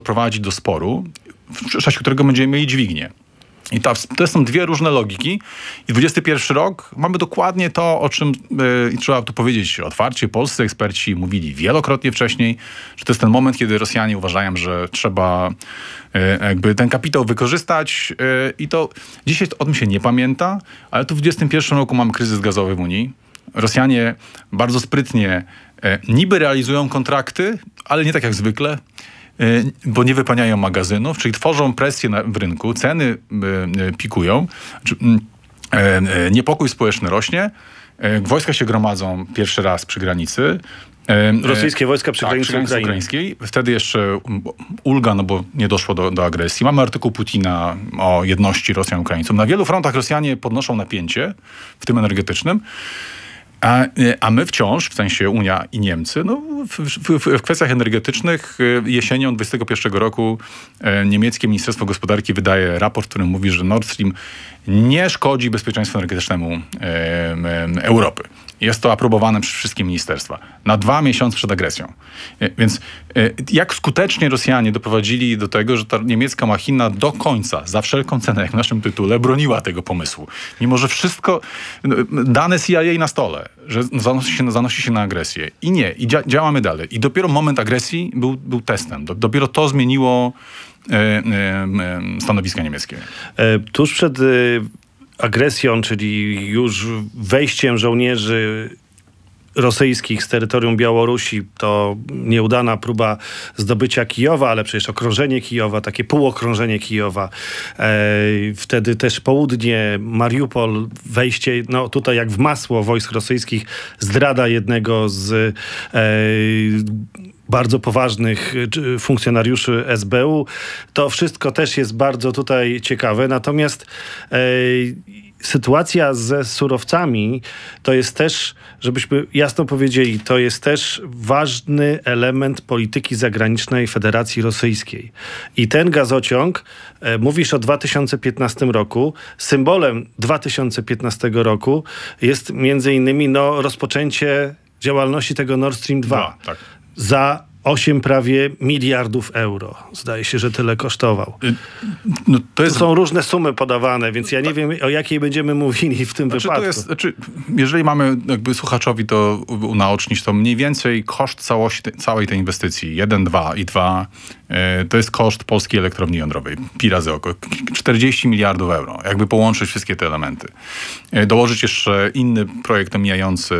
prowadzi do sporu, w czasie którego będziemy mieli dźwignię. I to są dwie różne logiki. I 21 rok mamy dokładnie to, o czym trzeba tu powiedzieć otwarcie. Polscy eksperci mówili wielokrotnie wcześniej, że to jest ten moment, kiedy Rosjanie uważają, że trzeba jakby ten kapitał wykorzystać. I to dzisiaj o tym się nie pamięta, ale tu w 21 roku mamy kryzys gazowy w Unii. Rosjanie bardzo sprytnie niby realizują kontrakty, ale nie tak jak zwykle, bo nie wypełniają magazynów, czyli tworzą presję w rynku, ceny pikują, niepokój społeczny rośnie, wojska się gromadzą pierwszy raz przy granicy. Rosyjskie wojska przy granicy ukraińskiej. Wtedy jeszcze ulga, no bo nie doszło do agresji. Mamy artykuł Putina o jedności Rosjan i Ukraińców. Na wielu frontach Rosjanie podnoszą napięcie, w tym energetycznym. A my wciąż, w sensie Unia i Niemcy, no, w kwestiach energetycznych jesienią 2021 roku niemieckie Ministerstwo Gospodarki wydaje raport, w którym mówi, że Nord Stream nie szkodzi bezpieczeństwu energetycznemu Europy. Jest to aprobowane przez wszystkie ministerstwa. Na 2 miesiące przed agresją. Więc jak skutecznie Rosjanie doprowadzili do tego, że ta niemiecka machina do końca, za wszelką cenę, jak w naszym tytule, broniła tego pomysłu. Mimo, że wszystko, dane CIA na stole, że zanosi się na agresję. I nie. I działamy dalej. I dopiero moment agresji był testem. Dopiero to zmieniło stanowiska niemieckie. Tuż przed agresją, czyli już wejściem żołnierzy rosyjskich z terytorium Białorusi, to nieudana próba zdobycia Kijowa, ale przecież okrążenie Kijowa, takie półokrążenie Kijowa. Wtedy też południe, Mariupol, wejście, no tutaj jak w masło wojsk rosyjskich, zdrada jednego z bardzo poważnych funkcjonariuszy SBU. To wszystko też jest bardzo tutaj ciekawe. Natomiast sytuacja ze surowcami to jest też, żebyśmy jasno powiedzieli, to jest też ważny element polityki zagranicznej Federacji Rosyjskiej. I ten gazociąg, mówisz o 2015 roku, symbolem 2015 roku jest między innymi rozpoczęcie działalności tego Nord Stream 2. Tak. Za 8 prawie miliardów euro. Zdaje się, że tyle kosztował. No, to są różne sumy podawane, więc ja nie wiem, o jakiej będziemy mówili w tym wypadku. Jeżeli mamy jakby słuchaczowi to unaocznić, to mniej więcej koszt całej tej inwestycji 1, 2 i 2 to jest koszt polskiej elektrowni jądrowej. Pi razy oko. 40 miliardów euro. Jakby połączyć wszystkie te elementy. Dołożyć jeszcze inny projekt omijający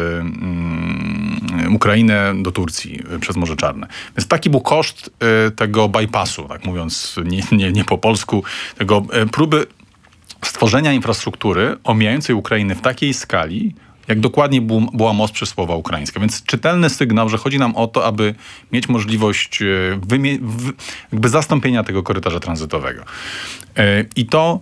Ukrainę do Turcji przez Morze Czarne. Więc taki był koszt tego bypassu, tak mówiąc nie po polsku, tego próby stworzenia infrastruktury omijającej Ukrainę w takiej skali, jak dokładnie była most przysłowa ukraińska. Więc czytelny sygnał, że chodzi nam o to, aby mieć możliwość jakby zastąpienia tego korytarza tranzytowego. I to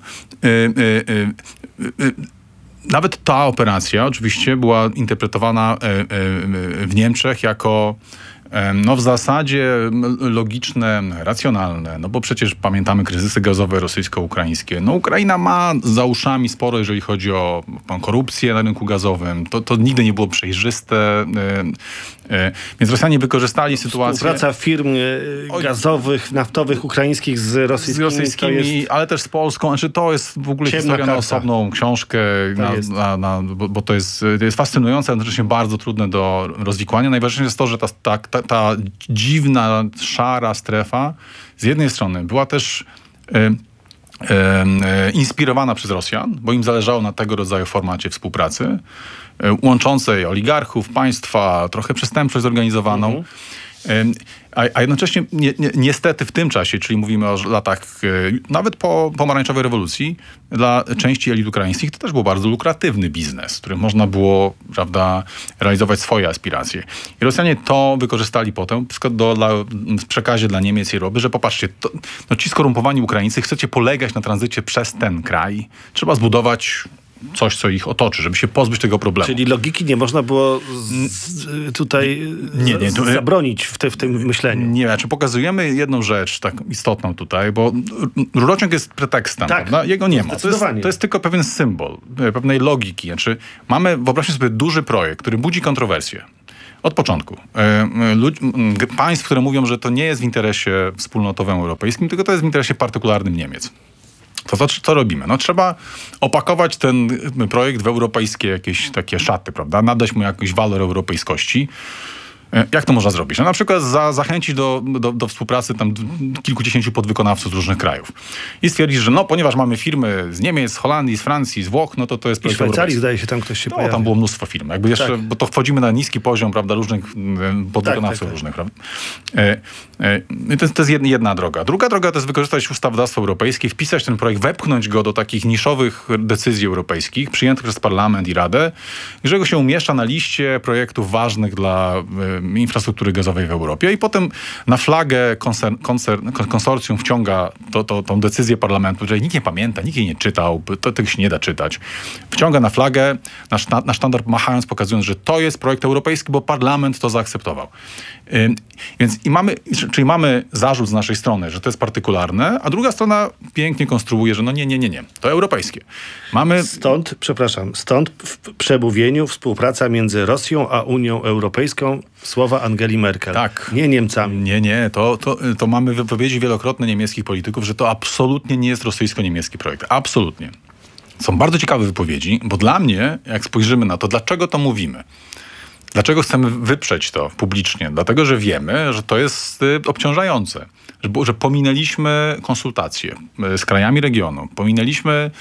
nawet ta operacja oczywiście była interpretowana w Niemczech jako w zasadzie logiczne, racjonalne, bo przecież pamiętamy kryzysy gazowe rosyjsko-ukraińskie. Ukraina ma za uszami sporo, jeżeli chodzi o korupcję na rynku gazowym. To nigdy nie było przejrzyste. Więc Rosjanie wykorzystali sytuację. Współpraca firm gazowych, naftowych, ukraińskich z rosyjskimi, ale też z Polską. Znaczy, to jest w ogóle historia na osobną książkę, bo to jest fascynujące, ale jednocześnie bardzo trudne do rozwikłania. Najważniejsze jest to, że ta dziwna, szara strefa z jednej strony była też inspirowana przez Rosjan, bo im zależało na tego rodzaju formacie współpracy, łączącej oligarchów, państwa, trochę przestępczość zorganizowaną. A jednocześnie niestety w tym czasie, czyli mówimy o latach nawet po pomarańczowej rewolucji, dla części elit ukraińskich to też był bardzo lukratywny biznes, w którym można było, prawda, realizować swoje aspiracje. I Rosjanie to wykorzystali potem w przekazie dla Niemiec i Europy, że popatrzcie, ci skorumpowani Ukraińcy, chcecie polegać na tranzycie przez ten kraj, trzeba zbudować coś, co ich otoczy, żeby się pozbyć tego problemu. Czyli logiki nie można było zabronić w tym myśleniu. Nie, znaczy pokazujemy jedną rzecz tak istotną tutaj, bo rurociąg jest pretekstem, prawda? Jego nie ma. To jest tylko pewien symbol pewnej logiki. Znaczy wyobraźmy sobie duży projekt, który budzi kontrowersje. Od początku. Państw, które mówią, że to nie jest w interesie wspólnotowym europejskim, tylko to jest w interesie partykularnym Niemiec. To co robimy? No, trzeba opakować ten projekt w europejskie jakieś takie szaty, prawda? Nadać mu jakiś walor europejskości. Jak to można zrobić? No, na przykład zachęcić do współpracy tam kilkudziesięciu podwykonawców z różnych krajów. I stwierdzić, że ponieważ mamy firmy z Niemiec, z Holandii, z Francji, z Włoch, to jest projekt Szwajcarii, europejski. Zdaje się, tam ktoś się pojawił. Tam było mnóstwo firm. Jakby jeszcze, tak. Bo to wchodzimy na niski poziom, prawda, różnych podwykonawców tak. różnych. Prawda? To jest jedna droga. Druga droga to jest wykorzystać ustawodawstwo europejskie, wpisać ten projekt, wepchnąć go do takich niszowych decyzji europejskich, przyjętych przez Parlament i Radę, i że go się umieszcza na liście projektów ważnych dla infrastruktury gazowej w Europie i potem na flagę konsorcjum wciąga tą decyzję parlamentu, że nikt nie pamięta, nikt jej nie czytał, tego się nie da czytać. Wciąga na flagę, na sztandar machając, pokazując, że to jest projekt europejski, bo parlament to zaakceptował. Więc mamy zarzut z naszej strony, że to jest partykularne, a druga strona pięknie konstruuje, że nie, to europejskie. Stąd w przemówieniu współpraca między Rosją a Unią Europejską słowa Angeli Merkel. Tak. Nie Niemcami. Nie. To mamy wypowiedzi wielokrotne niemieckich polityków, że to absolutnie nie jest rosyjsko-niemiecki projekt. Absolutnie. Są bardzo ciekawe wypowiedzi, bo dla mnie, jak spojrzymy na to, dlaczego to mówimy? Dlaczego chcemy wyprzeć to publicznie? Dlatego, że wiemy, że to jest obciążające. Że pominęliśmy konsultacje z krajami regionu. Pominęliśmy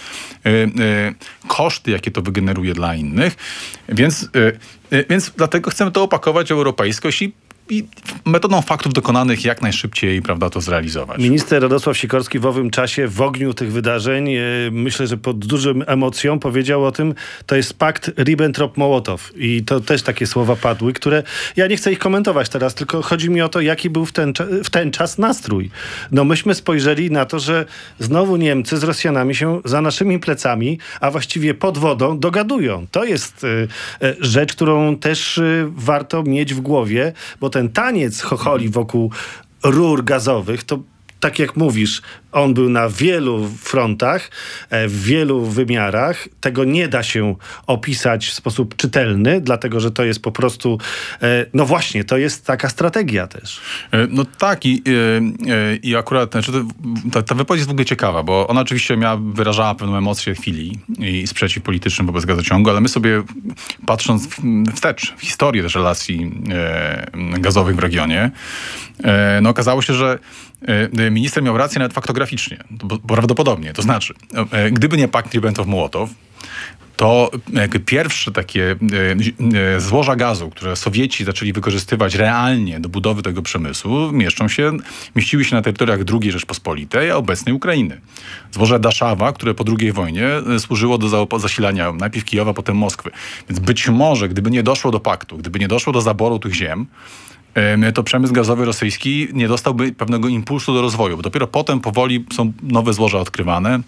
koszty, jakie to wygeneruje dla innych. Więc dlatego chcemy to opakować w europejskość i metodą faktów dokonanych jak najszybciej, prawda, to zrealizować. Minister Radosław Sikorski w owym czasie, w ogniu tych wydarzeń, myślę, że pod dużym emocją powiedział o tym, to jest pakt Ribbentrop-Mołotow. I to też takie słowa padły, które ja nie chcę ich komentować teraz, tylko chodzi mi o to, jaki był w ten czas nastrój. Myśmy spojrzeli na to, że znowu Niemcy z Rosjanami się za naszymi plecami, a właściwie pod wodą dogadują. To jest rzecz, którą też warto mieć w głowie, bo ten taniec chocholi wokół rur gazowych, to tak jak mówisz, on był na wielu frontach, w wielu wymiarach. Tego nie da się opisać w sposób czytelny, dlatego że to jest po prostu, właśnie, to jest taka strategia też. No tak i akurat ta wypowiedź jest w ogóle ciekawa, bo ona oczywiście wyrażała pewną emocję chwili i sprzeciw polityczny wobec gazociągu, ale my sobie patrząc wstecz w historię też relacji gazowych w regionie, okazało się, że minister miał rację nawet faktograficznie, bo prawdopodobnie. To znaczy, gdyby nie pakt Ribbentrop-Mołotow, to pierwsze takie złoża gazu, które Sowieci zaczęli wykorzystywać realnie do budowy tego przemysłu, mieściły się na terytoriach II Rzeczpospolitej, a obecnej Ukrainy. Złoże Daszawa, które po II wojnie służyło do zasilania najpierw Kijowa, potem Moskwy. Więc być może, gdyby nie doszło do paktu, gdyby nie doszło do zaboru tych ziem, to przemysł gazowy rosyjski nie dostałby pewnego impulsu do rozwoju, bo dopiero potem powoli są nowe złoża odkrywane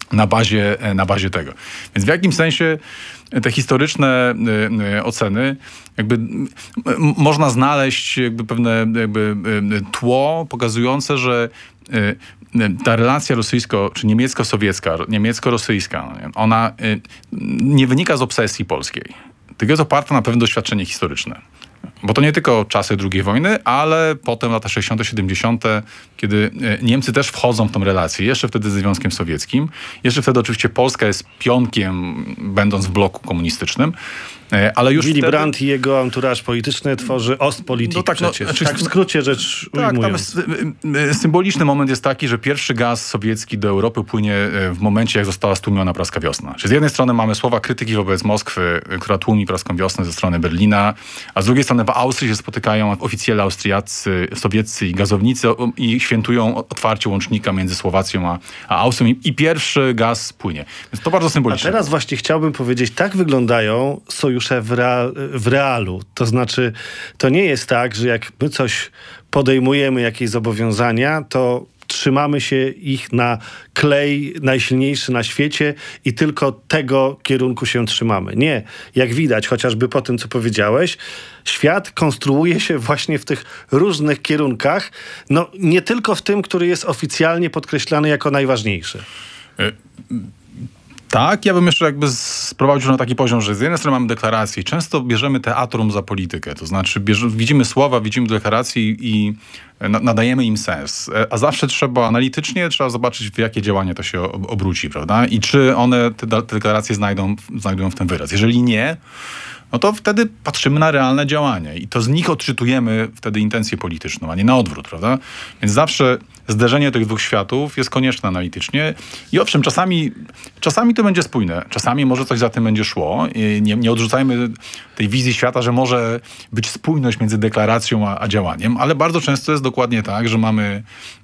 na bazie tego. Więc w jakimś sensie te historyczne oceny można znaleźć pewne tło pokazujące pokazujące, że ta relacja czy niemiecko-sowiecka, niemiecko-rosyjska, ona nie wynika z obsesji polskiej, tylko jest oparta na pewne doświadczenie historyczne. Bo to nie tylko czasy II wojny, ale potem lata 60., 70., kiedy Niemcy też wchodzą w tą relację, jeszcze wtedy ze Związkiem Sowieckim. Jeszcze wtedy oczywiście Polska jest pionkiem, będąc w bloku komunistycznym. Ale już Willy Brandt i jego anturaż polityczny tworzy Ostpolitik przecież. Tak w skrócie rzecz ujmując. Symboliczny moment jest taki, że pierwszy gaz sowiecki do Europy płynie w momencie, jak została stłumiona praska wiosna. Czyli z jednej strony mamy słowa krytyki wobec Moskwy, która tłumi praską wiosnę ze strony Berlina, a z drugiej strony w Austrii się spotykają oficjele austriaccy, sowieccy i gazownicy i świętują otwarcie łącznika między Słowacją a Austrią i pierwszy gaz płynie. Więc to bardzo symboliczne. A teraz właśnie chciałbym powiedzieć, tak wyglądają sojusze w realu. To znaczy, to nie jest tak, że jak my coś podejmujemy, jakieś zobowiązania, to trzymamy się ich na klej najsilniejszy na świecie i tylko tego kierunku się trzymamy. Nie. Jak widać, chociażby po tym, co powiedziałeś, świat konstruuje się właśnie w tych różnych kierunkach, nie tylko w tym, który jest oficjalnie podkreślany jako najważniejszy. Tak, ja bym jeszcze jakby sprowadził na taki poziom, że z jednej strony mamy deklaracje i często bierzemy teatrum za politykę. To znaczy widzimy słowa, widzimy deklaracje i nadajemy im sens. A zawsze analitycznie trzeba zobaczyć, w jakie działanie to się obróci, prawda? I czy one, te deklaracje znajdują w tym wyraz. Jeżeli nie, no to wtedy patrzymy na realne działania i to z nich odczytujemy wtedy intencję polityczną, a nie na odwrót, prawda? Więc zawsze zderzenie tych dwóch światów jest konieczne analitycznie i owszem, czasami to będzie spójne, czasami może coś za tym będzie szło. I nie odrzucajmy tej wizji świata, że może być spójność między deklaracją a działaniem, ale bardzo często jest dokładnie tak, że mamy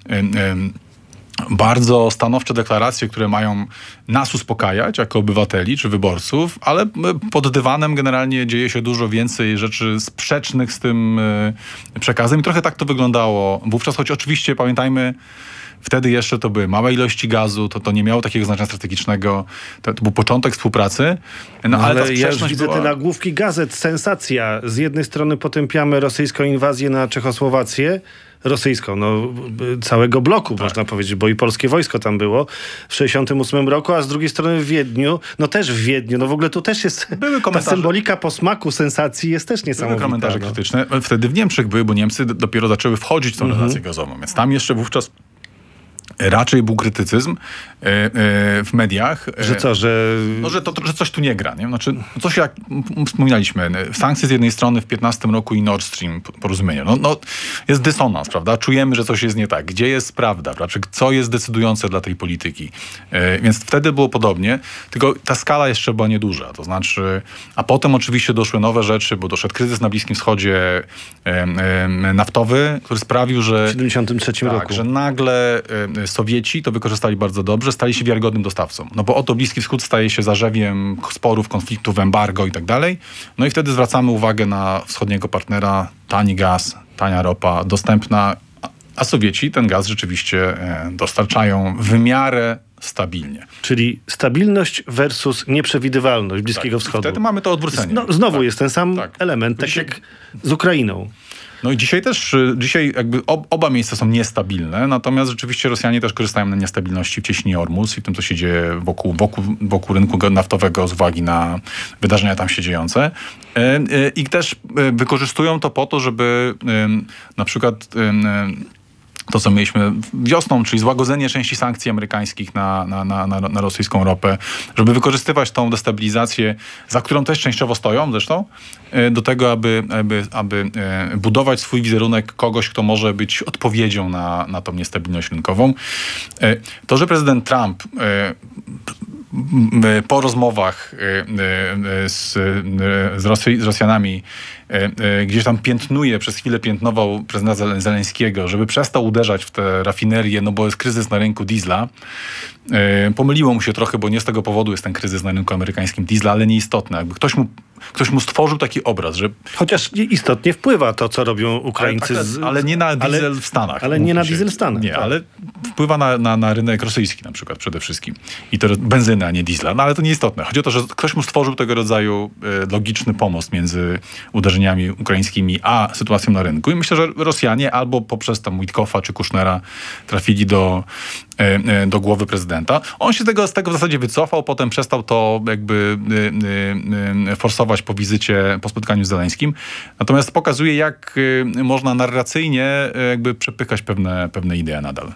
bardzo stanowcze deklaracje, które mają nas uspokajać jako obywateli czy wyborców, ale pod dywanem generalnie dzieje się dużo więcej rzeczy sprzecznych z tym przekazem i trochę tak to wyglądało wówczas, choć oczywiście pamiętajmy, wtedy jeszcze to były małe ilości gazu, to nie miało takiego znaczenia strategicznego, to był początek współpracy. No, ale ja już widzę te nagłówki gazet, sensacja. Z jednej strony potępiamy rosyjską inwazję na Czechosłowację, rosyjską, całego bloku, można powiedzieć, bo i polskie wojsko tam było w 1968 roku, a z drugiej strony w Wiedniu, w ogóle tu też jest ta symbolika posmaku sensacji jest też niesamowita. Były komentarze krytyczne. Wtedy w Niemczech były, bo Niemcy dopiero zaczęły wchodzić w tą relację gazową, więc tam jeszcze wówczas raczej był krytycyzm w mediach. Że co, że... No, że coś tu nie gra. Nie? Znaczy, coś jak wspominaliśmy, sankcje z jednej strony w 15 roku i Nord Stream porozumienie. Jest dysonans, prawda? Czujemy, że coś jest nie tak. Gdzie jest prawda? Co jest decydujące dla tej polityki? Więc wtedy było podobnie, tylko ta skala jeszcze była nieduża. To znaczy, a potem oczywiście doszły nowe rzeczy, bo doszedł kryzys na Bliskim Wschodzie naftowy, który sprawił, że... W 1973 roku. Że nagle Sowieci to wykorzystali bardzo dobrze, stali się wiarygodnym dostawcą. No bo oto Bliski Wschód staje się zarzewiem sporów, konfliktów, embargo i tak dalej. No i wtedy zwracamy uwagę na wschodniego partnera, tani gaz, tania ropa, dostępna, a Sowieci ten gaz rzeczywiście dostarczają w miarę stabilnie. Czyli stabilność versus nieprzewidywalność Bliskiego Wschodu. Wtedy mamy to odwrócenie. Znowu jest ten sam element, tak jak z Ukrainą. No i dzisiaj jakby oba miejsca są niestabilne, natomiast rzeczywiście Rosjanie też korzystają na niestabilności w cieśninie Ormus i w tym, co się dzieje wokół rynku naftowego z uwagi na wydarzenia tam się dziejące. I też wykorzystują to po to, żeby na przykład to, co mieliśmy wiosną, czyli złagodzenie części sankcji amerykańskich na rosyjską ropę, żeby wykorzystywać tą destabilizację, za którą też częściowo stoją zresztą, do tego, aby budować swój wizerunek kogoś, kto może być odpowiedzią na tą niestabilność rynkową. To, że prezydent Trump po rozmowach z Rosjanami gdzieś tam przez chwilę piętnował prezydenta Zeleńskiego, żeby przestał uderzać w te rafinerię, no bo jest kryzys na rynku diesla. Pomyliło mu się trochę, bo nie z tego powodu jest ten kryzys na rynku amerykańskim diesla, ale nieistotne. Jakby ktoś mu stworzył taki obraz, że... Chociaż istotnie wpływa to, co robią Ukraińcy. Ale nie na diesel w Stanach. Ale nie na diesel w Stanach. Nie, tak. Ale wpływa na rynek rosyjski na przykład przede wszystkim. I to benzyna, a nie diesla. No ale to nieistotne. Chodzi o to, że ktoś mu stworzył tego rodzaju logiczny pomost między uderzeniami ukraińskimi a sytuacją na rynku. I myślę, że Rosjanie albo poprzez tam Witkoffa czy Kushnera trafili do głowy prezydenta. On się z tego w zasadzie wycofał, potem przestał to jakby forsować po spotkaniu z Zeleńskim. Natomiast pokazuje, jak można narracyjnie jakby przepychać pewne idee nadal.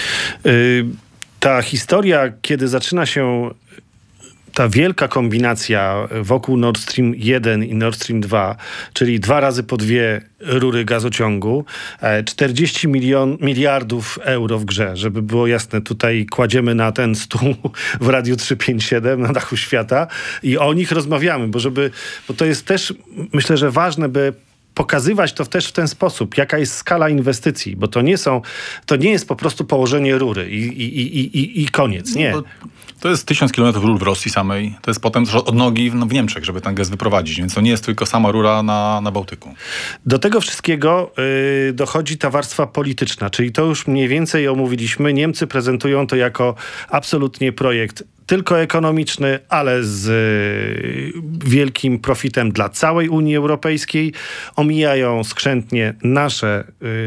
Ta historia, kiedy zaczyna się ta wielka kombinacja wokół Nord Stream 1 i Nord Stream 2, czyli 2 razy po 2 rury gazociągu, 40 miliardów euro w grze, żeby było jasne, tutaj kładziemy na ten stół w Radiu 357 na dachu świata i o nich rozmawiamy, bo to jest też, myślę, że ważne, by pokazywać to też w ten sposób, jaka jest skala inwestycji, bo to nie jest po prostu położenie rury i koniec, nie. To jest 1000 km rur w Rosji samej, to jest potem od nogi w Niemczech, żeby ten gaz wyprowadzić, więc to nie jest tylko sama rura na Bałtyku. Do tego wszystkiego dochodzi ta warstwa polityczna, czyli to już mniej więcej omówiliśmy. Niemcy prezentują to jako absolutnie projekt tylko ekonomiczny, ale z wielkim profitem dla całej Unii Europejskiej. Omijają skrzętnie nasze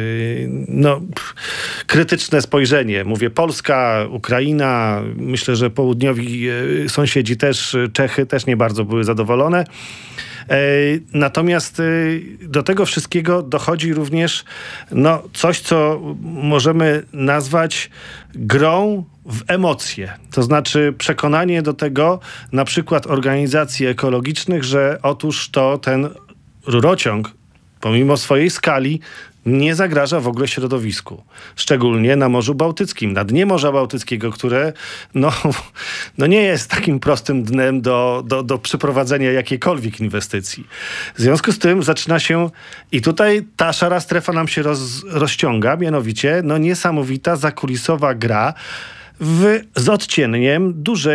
krytyczne spojrzenie. Mówię Polska, Ukraina, myślę, że południowi sąsiedzi też, Czechy też nie bardzo były zadowolone. Natomiast do tego wszystkiego dochodzi również coś, co możemy nazwać grą w emocje. To znaczy przekonanie do tego na przykład organizacji ekologicznych, że otóż ten rurociąg pomimo swojej skali nie zagraża w ogóle środowisku. Szczególnie na Morzu Bałtyckim, na dnie Morza Bałtyckiego, które nie jest takim prostym dnem do przeprowadzenia jakiejkolwiek inwestycji. W związku z tym zaczyna się i tutaj ta szara strefa nam się rozciąga, mianowicie niesamowita zakulisowa gra z odcieniem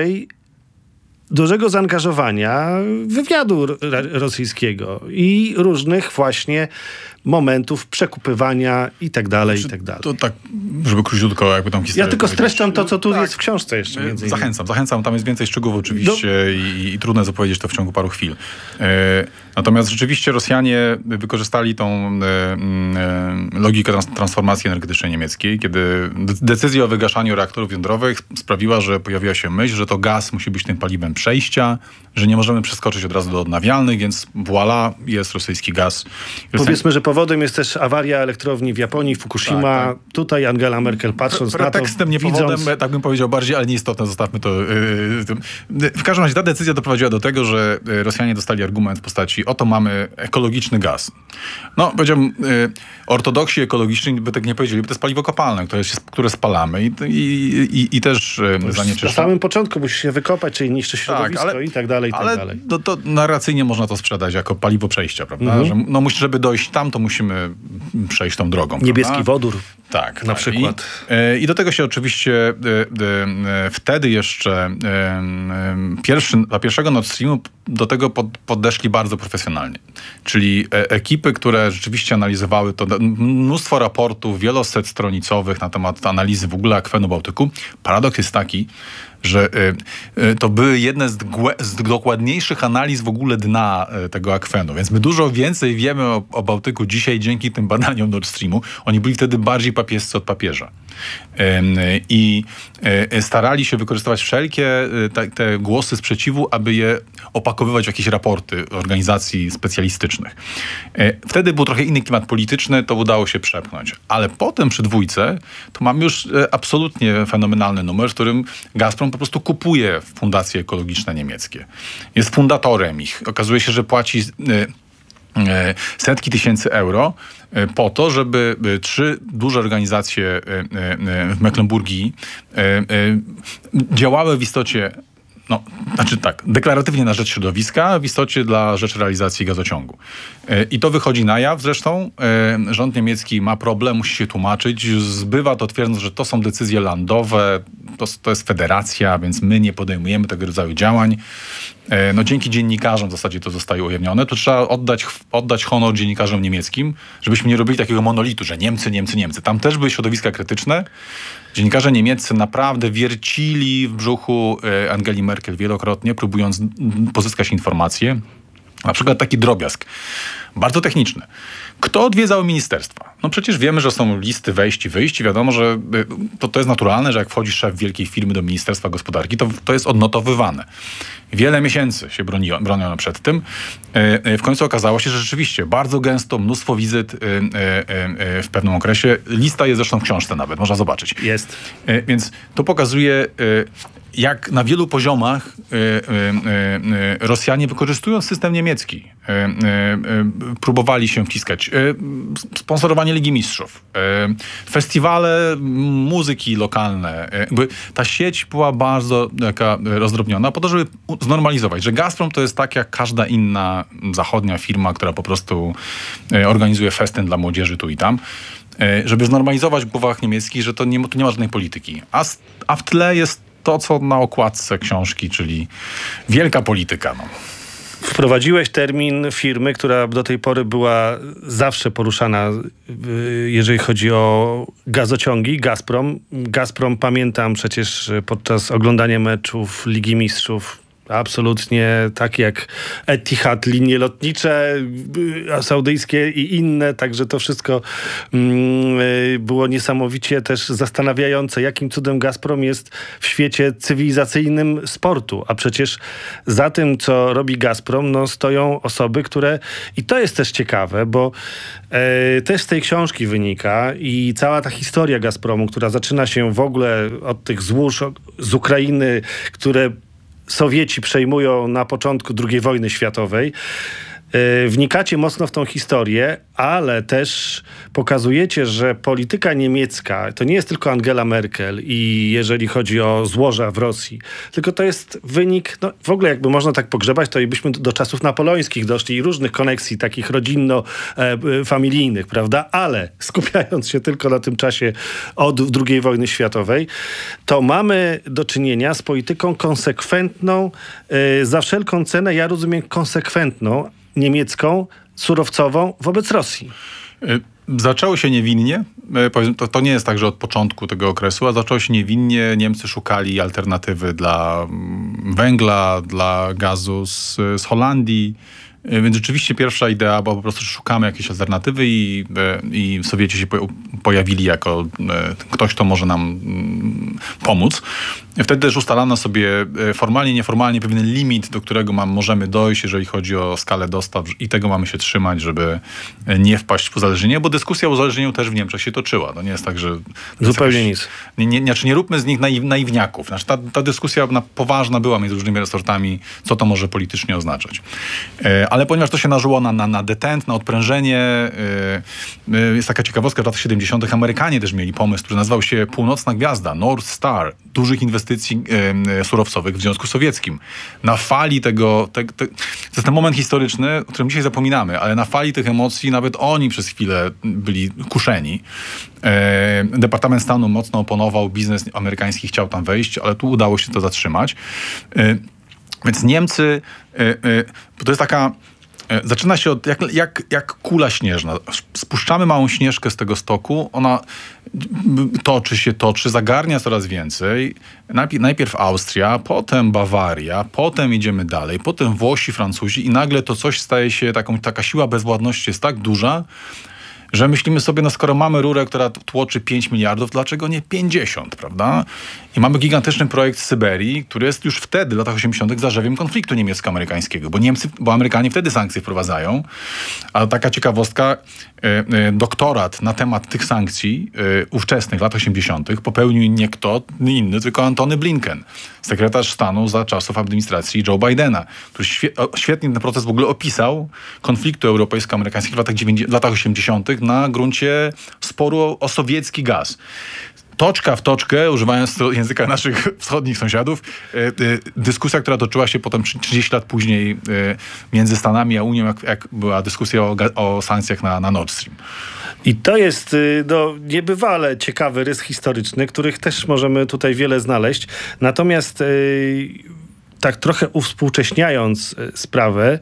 dużego zaangażowania wywiadu rosyjskiego i różnych właśnie momentów przekupywania i tak dalej, i tak dalej. To tak, żeby króciutko jakby tą historię... Ja tylko streszczam to, co tu jest w książce jeszcze. Między innymi. Zachęcam. Tam jest więcej szczegółów oczywiście i trudno jest opowiedzieć to w ciągu paru chwil. Natomiast rzeczywiście Rosjanie wykorzystali tą logikę transformacji energetycznej niemieckiej, kiedy decyzja o wygaszaniu reaktorów jądrowych sprawiła, że pojawiła się myśl, że to gaz musi być tym paliwem przejścia, że nie możemy przeskoczyć od razu do odnawialnych, więc voilà, jest rosyjski gaz. Powiedzmy, że powodem jest też awaria elektrowni w Japonii, Fukushima. Tak. Tutaj Angela Merkel patrząc na to, pretekstem, nie powodem, tak bym powiedział bardziej, ale nieistotne, zostawmy to. W każdym razie ta decyzja doprowadziła do tego, że Rosjanie dostali argument w postaci oto mamy ekologiczny gaz. Powiedziałbym, ortodoksi ekologiczni by tak nie powiedzieli, bo to jest paliwo kopalne, które spalamy i też zanieczyszcza. Na samym początku musisz się wykopać, czyli niszczy środowisko i tak dalej, i tak dalej. To narracyjnie można to sprzedać jako paliwo przejścia, prawda? Że żeby dojść tam, to musimy przejść tą drogą. Niebieski prawda? wodór. Tak. Na przykład. I do tego się oczywiście wtedy jeszcze dla pierwszego Nord Streamu do tego podeszli bardzo profesjonalnie. Czyli ekipy, które rzeczywiście analizowały to, mnóstwo raportów wielosetstronicowych na temat analizy w ogóle akwenu Bałtyku. Paradoks jest taki, że to były jedne z dokładniejszych analiz w ogóle dna tego akwenu. Więc my dużo więcej wiemy o Bałtyku dzisiaj dzięki tym badaniom Nord Streamu. Oni byli wtedy bardziej papiescy od papieża. I starali się wykorzystywać wszelkie te głosy sprzeciwu, aby je opakowywać w jakieś raporty organizacji specjalistycznych. Wtedy był trochę inny klimat polityczny, to udało się przepchnąć. Ale potem przy dwójce to mamy już absolutnie fenomenalny numer, w którym Gazprom po prostu kupuje fundacje ekologiczne niemieckie. Jest fundatorem ich. Okazuje się, że płaci setki tysięcy euro po to, żeby 3 duże organizacje w Mecklenburgii działały w istocie deklaratywnie na rzecz środowiska, w istocie dla rzecz realizacji gazociągu. I to wychodzi na jaw. Zresztą rząd niemiecki ma problem, musi się tłumaczyć. Zbywa to twierdząc, że to są decyzje landowe, to jest federacja, więc my nie podejmujemy tego rodzaju działań. Dzięki dziennikarzom w zasadzie to zostaje ujawnione. To trzeba oddać honor dziennikarzom niemieckim, żebyśmy nie robili takiego monolitu, że Niemcy. Tam też były środowiska krytyczne. Dziennikarze niemieccy naprawdę wiercili w brzuchu Angeli Merkel wielokrotnie, próbując pozyskać informacje. Na przykład taki drobiazg, bardzo techniczny. Kto odwiedzał ministerstwa? Przecież wiemy, że są listy wejść i wyjść i wiadomo, że to jest naturalne, że jak wchodzi szef wielkiej firmy do Ministerstwa Gospodarki, to jest odnotowywane. Wiele miesięcy się broniono przed tym. W końcu okazało się, że rzeczywiście bardzo gęsto, mnóstwo wizyt w pewnym okresie. Lista jest zresztą w książce nawet, można zobaczyć. Jest. Więc to pokazuje, jak na wielu poziomach Rosjanie, wykorzystując system niemiecki, próbowali się wciskać. Sponsorowanie Ligi Mistrzów, festiwale muzyki lokalne. Ta sieć była bardzo rozdrobniona po to, żeby znormalizować, że Gazprom to jest tak jak każda inna zachodnia firma, która po prostu organizuje festyn dla młodzieży tu i tam. Żeby znormalizować w głowach niemieckich, że tu nie ma żadnej polityki. A w tle jest to, co na okładce książki, czyli wielka polityka. Wprowadziłeś termin firmy, która do tej pory była zawsze poruszana, jeżeli chodzi o gazociągi, Gazprom. Gazprom, pamiętam przecież podczas oglądania meczów Ligi Mistrzów, absolutnie tak jak Etihad, linie lotnicze saudyjskie i inne, także to wszystko było niesamowicie też zastanawiające, jakim cudem Gazprom jest w świecie cywilizacyjnym sportu, a przecież za tym, co robi Gazprom, stoją osoby, które, i to jest też ciekawe, bo też z tej książki wynika i cała ta historia Gazpromu, która zaczyna się w ogóle od tych złóż z Ukrainy, które Sowieci przejmują na początku II wojny światowej. Wnikacie mocno w tą historię, ale też pokazujecie, że polityka niemiecka to nie jest tylko Angela Merkel i jeżeli chodzi o złoża w Rosji, tylko to jest wynik, w ogóle jakby można tak pogrzebać, to i byśmy do czasów napoleońskich doszli i różnych koneksji takich rodzinno-familijnych, prawda? Ale skupiając się tylko na tym czasie od II wojny światowej, to mamy do czynienia z polityką konsekwentną, za wszelką cenę, ja rozumiem konsekwentną, niemiecką, surowcową wobec Rosji. Zaczęło się niewinnie. To nie jest tak, że od początku tego okresu, a zaczęło się niewinnie. Niemcy szukali alternatywy dla węgla, dla gazu z Holandii. Więc rzeczywiście pierwsza idea była po prostu, że szukamy jakiejś alternatywy i Sowieci się pojawili jako ktoś, kto może nam pomóc. Wtedy też ustalano sobie formalnie, nieformalnie pewien limit, do którego możemy dojść, jeżeli chodzi o skalę dostaw i tego mamy się trzymać, żeby nie wpaść w uzależnienie, bo dyskusja o uzależnieniu też w Niemczech się toczyła. To nie jest tak, że... Zupełnie nic. Nie róbmy z nich naiwniaków. Znaczy, ta dyskusja poważna była między różnymi resortami, co to może politycznie oznaczać. Ale ponieważ to się nażyło na detent, na odprężenie, jest taka ciekawostka, w latach 70. Amerykanie też mieli pomysł, który nazywał się Północna Gwiazda, North Star, dużych inwestycji surowcowych w Związku Sowieckim. Na fali tego, to jest ten moment historyczny, o którym dzisiaj zapominamy, ale na fali tych emocji nawet oni przez chwilę byli kuszeni. Departament Stanu mocno oponował, biznes amerykański chciał tam wejść, ale tu udało się to zatrzymać. Więc Niemcy, to jest taka... Zaczyna się od jak kula śnieżna. Spuszczamy małą śnieżkę z tego stoku, ona toczy, zagarnia coraz więcej. Najpierw Austria, potem Bawaria, potem idziemy dalej, potem Włosi, Francuzi i nagle to coś staje się, taka siła bezwładności jest tak duża, że myślimy sobie, skoro mamy rurę, która tłoczy 5 miliardów, dlaczego nie 50, prawda? I mamy gigantyczny projekt z Syberii, który jest już wtedy, w latach 80. zarzewiem konfliktu niemiecko-amerykańskiego, bo Amerykanie wtedy sankcje wprowadzają. A taka ciekawostka, doktorat na temat tych sankcji ówczesnych, lat 80. popełnił nie kto inny, tylko Antony Blinken, sekretarz stanu za czasów administracji Joe Bidena, który świetnie ten proces w ogóle opisał konfliktu europejsko-amerykańskiego w latach 80. na gruncie sporu o sowiecki gaz. Toczka w toczkę, używając języka naszych wschodnich sąsiadów, dyskusja, która toczyła się potem 30 lat później między Stanami a Unią, jak była dyskusja o sankcjach na Nord Stream. I to jest niebywale ciekawy rys historyczny, których też możemy tutaj wiele znaleźć. Natomiast tak trochę uwspółcześniając sprawę,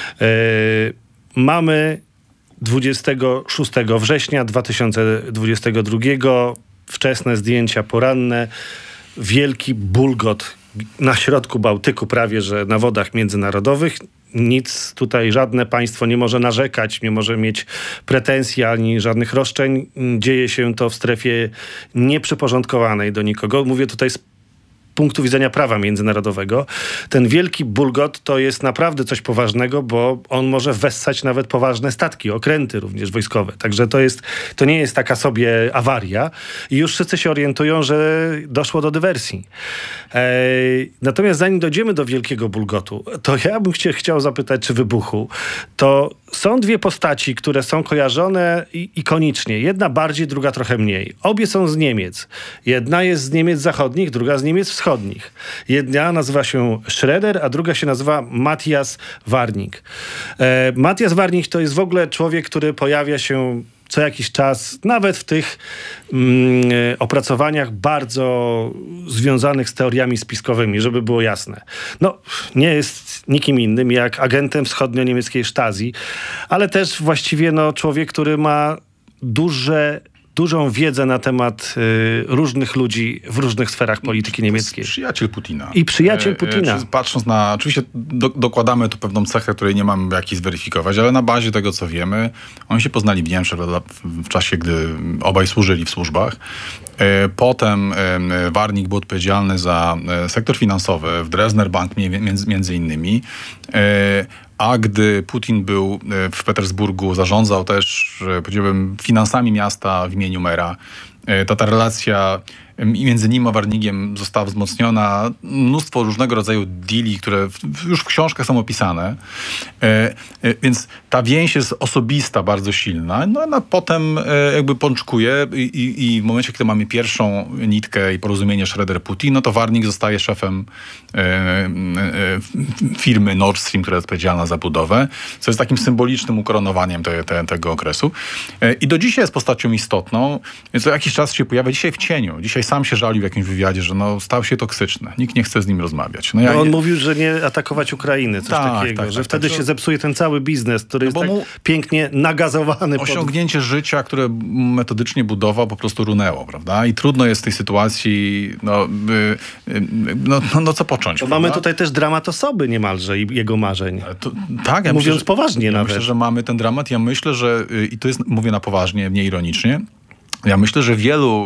mamy 26 września 2022 wczesne zdjęcia poranne, wielki bulgot na środku Bałtyku, prawie że na wodach międzynarodowych. Nic tutaj, żadne państwo nie może narzekać, nie może mieć pretensji ani żadnych roszczeń. Dzieje się to w strefie nieprzyporządkowanej do nikogo. Mówię tutaj z punktu widzenia prawa międzynarodowego. Ten wielki bulgot to jest naprawdę coś poważnego, bo on może wessać nawet poważne statki, okręty również wojskowe. Także to nie jest taka sobie awaria i już wszyscy się orientują, że doszło do dywersji. Natomiast zanim dojdziemy do wielkiego bulgotu, to ja bym chciał zapytać, czy wybuchu, to są dwie postaci, które są kojarzone ikonicznie. Jedna bardziej, druga trochę mniej. Obie są z Niemiec. Jedna jest z Niemiec zachodnich, druga z Niemiec wschodnich. Jedna nazywa się Schroeder, a druga się nazywa Matthias Warnig. Matthias Warnig to jest w ogóle człowiek, który pojawia się co jakiś czas, nawet w tych opracowaniach bardzo związanych z teoriami spiskowymi, żeby było jasne. No, nie jest nikim innym jak agentem wschodnio-niemieckiej Stasi, ale też właściwie człowiek, który ma dużą wiedzę na temat różnych ludzi w różnych sferach polityki niemieckiej. Przyjaciel Putina. I przyjaciel Putina. Patrząc na... Oczywiście dokładamy tu pewną cechę, której nie mamy jak zweryfikować, ale na bazie tego, co wiemy, oni się poznali w Niemczech w czasie, gdy obaj służyli w służbach. Potem Warnig był odpowiedzialny za sektor finansowy w Dresdner Bank między innymi. A gdy Putin był w Petersburgu, zarządzał też, powiedziałbym, finansami miasta w imieniu mera, ta relacja między nim a Warnigiem została wzmocniona. Mnóstwo różnego rodzaju deali, które już w książkach są opisane. Więc ta więź jest osobista, bardzo silna. No ona potem jakby pączkuje i w momencie, kiedy mamy pierwszą nitkę i porozumienie Schroeder-Putin, no to Warnig zostaje szefem firmy Nord Stream, która jest odpowiedzialna za budowę, co jest takim symbolicznym ukoronowaniem tego okresu. I do dzisiaj jest postacią istotną, więc co jakiś czas się pojawia dzisiaj w cieniu. Dzisiaj sam się żalił w jakimś wywiadzie, że stał się toksyczny. Nikt nie chce z nim rozmawiać. On mówił, że nie atakować Ukrainy, coś takiego, że wtedy się zepsuje ten cały biznes, który jest tak pięknie nagazowany. Osiągnięcie życia, które metodycznie budował, po prostu runęło, prawda? I trudno jest w tej sytuacji, co począć. Mamy tutaj też dramat osoby niemalże i jego marzeń. Tak, mówiąc poważnie nawet. Myślę, że mamy ten dramat. Ja myślę, że, i to jest, mówię na poważnie, nie ironicznie, ja myślę, że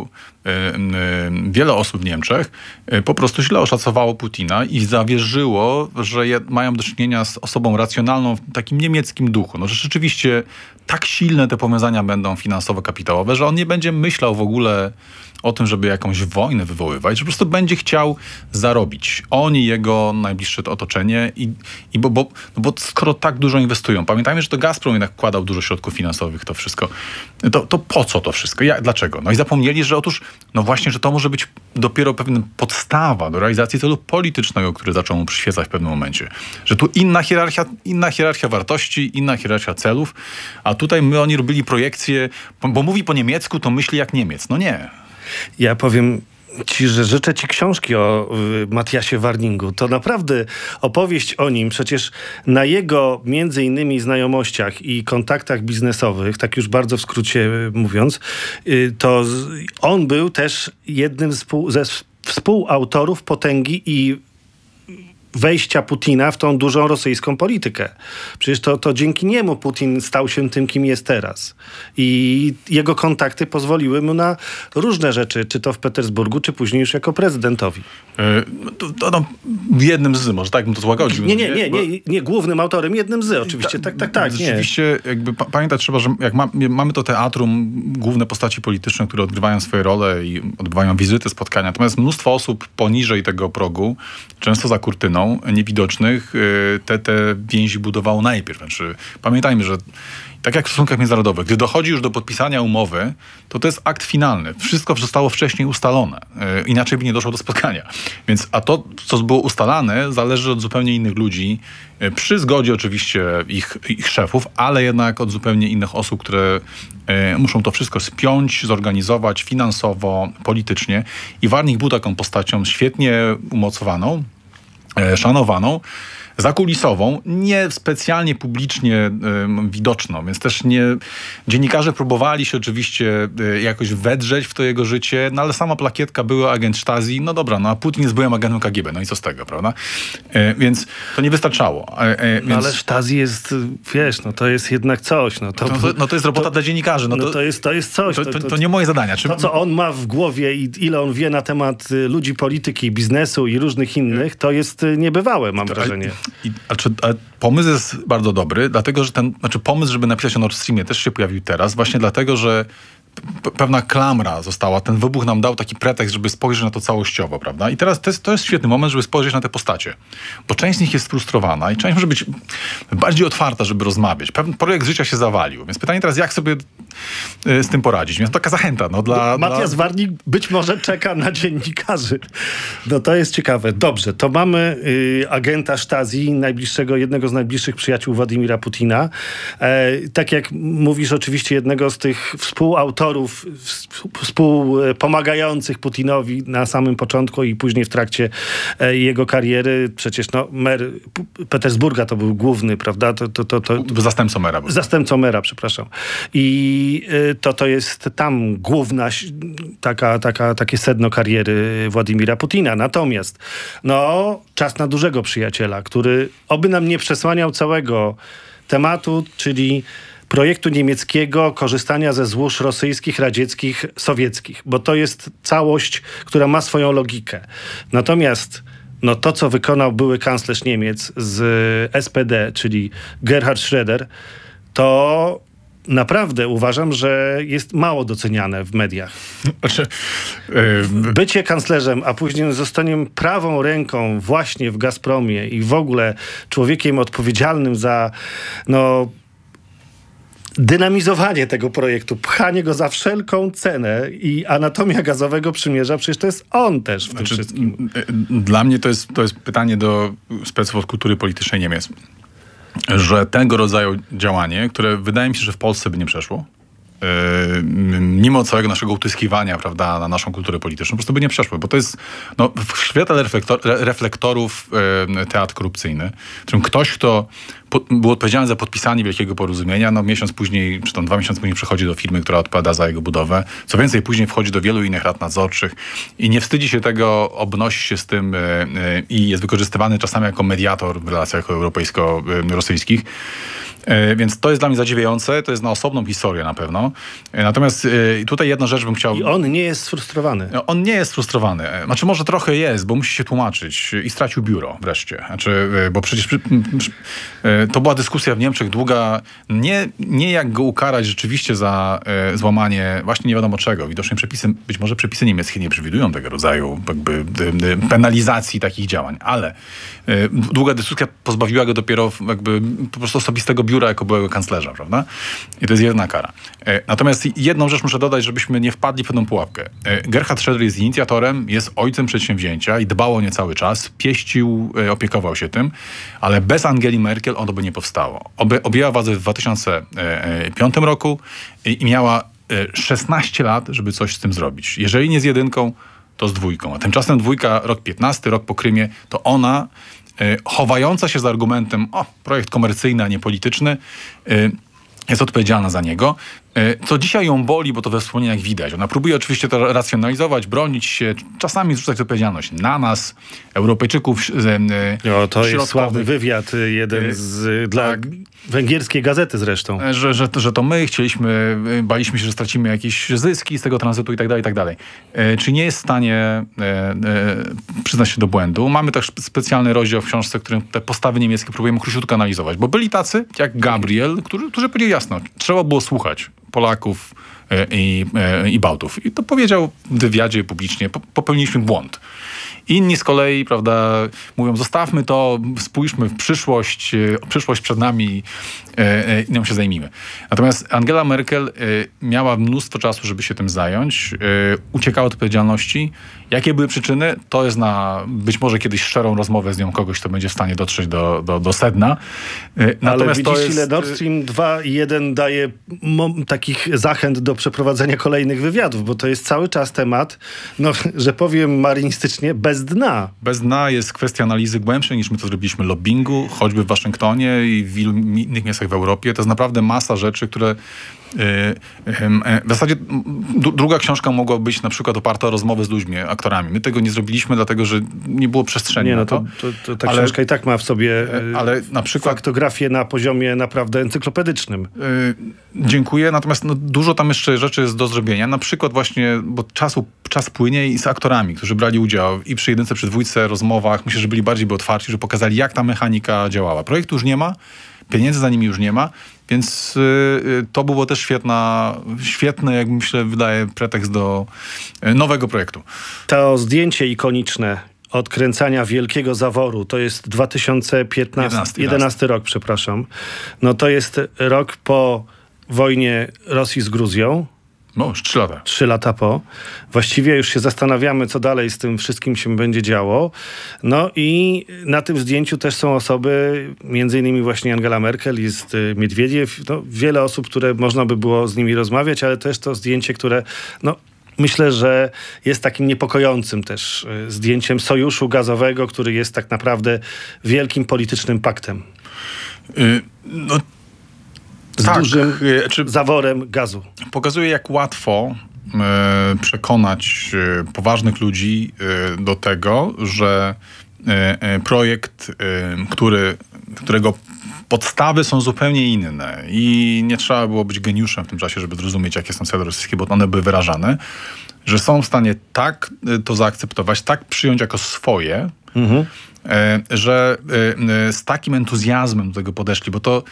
wiele osób w Niemczech po prostu źle oszacowało Putina i zawierzyło, że mają do czynienia z osobą racjonalną w takim niemieckim duchu. Że rzeczywiście tak silne te powiązania będą finansowo-kapitałowe, że on nie będzie myślał w ogóle o tym, żeby jakąś wojnę wywoływać, że po prostu będzie chciał zarobić. On i jego najbliższe otoczenie, bo skoro tak dużo inwestują, pamiętajmy, że to Gazprom jednak wkładał dużo środków finansowych w to wszystko, to po co to wszystko? Dlaczego? No i zapomnieli, że otóż, właśnie, że to może być dopiero pewna podstawa do realizacji celu politycznego, który zaczął mu przyświecać w pewnym momencie. Że tu inna hierarchia wartości, inna hierarchia celów, a tutaj oni robili projekcję, bo mówi po niemiecku, to myśli jak Niemiec. No nie. Ja powiem ci, że życzę ci książki o Matthiasie Warningu. To naprawdę opowieść o nim, przecież na jego między innymi znajomościach i kontaktach biznesowych, tak już bardzo w skrócie mówiąc, to on był też jednym ze współautorów potęgi i wejścia Putina w tą dużą rosyjską politykę. Przecież to dzięki niemu Putin stał się tym, kim jest teraz. I jego kontakty pozwoliły mu na różne rzeczy, czy to w Petersburgu, czy później już jako prezydentowi. Jednym z, może tak bym to złagodził. Nie, głównym autorem, jednym z, oczywiście. Tak. Rzeczywiście, jakby pamiętać trzeba, że jak mamy to teatrum, główne postaci polityczne, które odgrywają swoje role i odbywają wizyty, spotkania. Natomiast mnóstwo osób poniżej tego progu, często za kurtyną, niewidocznych, te więzi budowało najpierw. Znaczy, pamiętajmy, że tak jak w stosunkach międzynarodowych, gdy dochodzi już do podpisania umowy, to jest akt finalny. Wszystko zostało wcześniej ustalone. Inaczej by nie doszło do spotkania. A to, co było ustalane, zależy od zupełnie innych ludzi, przy zgodzie oczywiście ich szefów, ale jednak od zupełnie innych osób, które muszą to wszystko spiąć, zorganizować finansowo, politycznie. I Warnig był taką postacią świetnie umocowaną, szanowaną, zakulisową, nie specjalnie publicznie widoczną, więc też dziennikarze próbowali się oczywiście jakoś wedrzeć w to jego życie, ale sama plakietka były agent Stasi, a Putin jest byłym agentem KGB, i co z tego, prawda? Więc to nie wystarczało. Ale Stasi jest, to jest jednak coś. To jest robota dla dziennikarzy. To jest coś. To nie moje zadania. To, co on ma w głowie i ile on wie na temat ludzi, polityki, biznesu i różnych innych, to jest niebywałe, mam wrażenie. Pomysł jest bardzo dobry, dlatego że pomysł, żeby napisać o Nord Streamie też się pojawił teraz, właśnie dlatego, że pewna klamra została, ten wybuch nam dał taki pretekst, żeby spojrzeć na to całościowo, prawda? I teraz to jest świetny moment, żeby spojrzeć na te postacie, bo część z nich jest sfrustrowana i część może być bardziej otwarta, żeby rozmawiać. Pewien projekt życia się zawalił, więc pytanie teraz, jak sobie z tym poradzić. Więc taka zachęta. No, Matias Warnik być może czeka na dziennikarzy. No to jest ciekawe. Dobrze, to mamy agenta Stasi, jednego z najbliższych przyjaciół Władimira Putina. Tak jak mówisz, oczywiście jednego z tych współautorów, współpomagających Putinowi na samym początku i później w trakcie jego kariery. Przecież mer Petersburga to był główny, prawda? Zastępcą mera. Zastępcą mera, przepraszam. I to jest tam główna takie sedno kariery Władimira Putina. Natomiast czas na dużego przyjaciela, który oby nam nie przesłaniał całego tematu, czyli projektu niemieckiego korzystania ze złóż rosyjskich, radzieckich, sowieckich, bo to jest całość, która ma swoją logikę. Natomiast to, co wykonał były kanclerz Niemiec z SPD, czyli Gerhard Schröder, to naprawdę uważam, że jest mało doceniane w mediach. Bycie kanclerzem, a później zostaniem prawą ręką właśnie w Gazpromie i w ogóle człowiekiem odpowiedzialnym za dynamizowanie tego projektu, pchanie go za wszelką cenę i anatomia gazowego przymierza, przecież to jest on też w tym wszystkim. Dla mnie to jest pytanie do speców od kultury politycznej Niemiec, że tego rodzaju działanie, które wydaje mi się, że w Polsce by nie przeszło, mimo całego naszego utyskiwania, prawda, na naszą kulturę polityczną, po prostu by nie przeszło, bo to jest w świetle reflektorów teatr korupcyjny, w którym ktoś, kto był odpowiedzialny za podpisanie Wielkiego Porozumienia, miesiąc później, czy 2 miesiące później przychodzi do firmy, która odpowiada za jego budowę. Co więcej, później wchodzi do wielu innych rad nadzorczych i nie wstydzi się tego, obnosi się z tym i jest wykorzystywany czasami jako mediator w relacjach europejsko-rosyjskich. Więc to jest dla mnie zadziwiające, to jest na osobną historię na pewno. Natomiast tutaj jedna rzecz bym chciał... I on nie jest sfrustrowany. On nie jest frustrowany. Znaczy może trochę jest, bo musi się tłumaczyć i stracił biuro wreszcie. Znaczy, bo przecież to była dyskusja w Niemczech długa, nie jak go ukarać rzeczywiście za złamanie właśnie nie wiadomo czego. Widocznie być może przepisy niemieckie nie przewidują tego rodzaju penalizacji takich działań, ale długa dyskusja pozbawiła go dopiero po prostu osobistego biura jako byłego kanclerza, prawda? I to jest jedna kara. Natomiast jedną rzecz muszę dodać, żebyśmy nie wpadli w pewną pułapkę. Gerhard Schröder jest inicjatorem, jest ojcem przedsięwzięcia i dbał o nie cały czas, pieścił, opiekował się tym, ale bez Angeli Merkel ono by nie powstało. Objęła władzę w 2005 roku i miała 16 lat, żeby coś z tym zrobić. Jeżeli nie z jedynką, to z dwójką. A tymczasem dwójka, rok 15, rok po Krymie, to ona chowająca się za argumentem projekt komercyjny, a nie polityczny, jest odpowiedzialna za niego. Co dzisiaj ją boli, bo to we wspomnieniach widać. Ona próbuje oczywiście to racjonalizować, bronić się, czasami zrzucać odpowiedzialność na nas, Europejczyków. To jest sławny wywiad, jeden dla węgierskiej gazety zresztą. Że to my baliśmy się, że stracimy jakieś zyski z tego tranzytu i tak dalej. Czy nie jest w stanie przyznać się do błędu. Mamy też specjalny rozdział w książce, w którym te postawy niemieckie próbujemy króciutko analizować, bo byli tacy, jak Gabriel, którzy powiedzieli jasno, trzeba było słuchać Polaków i Bałtów. I to powiedział w wywiadzie publicznie, popełniliśmy błąd. Inni z kolei, prawda, mówią, zostawmy to, spójrzmy w przyszłość przed nami, nią się zajmijmy. Natomiast Angela Merkel miała mnóstwo czasu, żeby się tym zająć, uciekała od odpowiedzialności. Jakie były przyczyny? To jest na być może kiedyś szczerą rozmowę z nią kogoś, kto będzie w stanie dotrzeć do sedna. Natomiast ale widzisz, ile Nord Stream 2 i 1 daje takich zachęt do przeprowadzenia kolejnych wywiadów, bo to jest cały czas temat, że powiem marynistycznie, bez dna. Bez dna jest kwestia analizy głębszej, niż my to zrobiliśmy, lobbingu, choćby w Waszyngtonie i w wielu innych miastach w Europie. To jest naprawdę masa rzeczy, które w zasadzie druga książka mogła być na przykład oparta o rozmowy z ludźmi, aktorami. My tego nie zrobiliśmy, dlatego że nie było przestrzeni na to. Ta książka i tak ma w sobie ale na przykład faktografię na poziomie naprawdę encyklopedycznym. Dziękuję, natomiast dużo tam jeszcze rzeczy jest do zrobienia. Na przykład właśnie, bo czas płynie i z aktorami, którzy brali udział i przy jedynce, przy dwójce rozmowach. Myślę, że byli bardziej otwarci, że pokazali, jak ta mechanika działała. Projektu już nie ma, pieniędzy za nimi już nie ma, więc to było też świetny, jak myślę, wydaje pretekst do nowego projektu. To zdjęcie ikoniczne odkręcania wielkiego zaworu, to jest 2011 rok, przepraszam. To jest rok po wojnie Rosji z Gruzją. No, już 3 lata. 3 lata po. Właściwie już się zastanawiamy, co dalej z tym wszystkim się będzie działo. No i na tym zdjęciu też są osoby, między innymi właśnie Angela Merkel, jest Miedwiediew, no, wiele osób, które można by było z nimi rozmawiać, ale też to zdjęcie, które myślę, że jest takim niepokojącym też zdjęciem sojuszu gazowego, który jest tak naprawdę wielkim politycznym paktem. Z dużym zaworem gazu. Pokazuje, jak łatwo przekonać poważnych ludzi do tego, że projekt, którego podstawy są zupełnie inne i nie trzeba było być geniuszem w tym czasie, żeby zrozumieć, jakie są cele rosyjskie, bo one były wyrażane, że są w stanie tak to zaakceptować, tak przyjąć jako swoje, że z takim entuzjazmem do tego podeszli, bo to